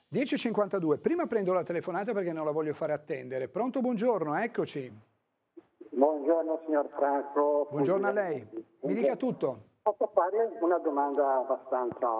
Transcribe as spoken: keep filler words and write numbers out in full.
dieci e cinquantadue, prima prendo la telefonata perché non la voglio fare attendere. Pronto, buongiorno, eccoci. Buongiorno signor Franco. Buongiorno a lei, mi dica tutto. Posso fare una domanda abbastanza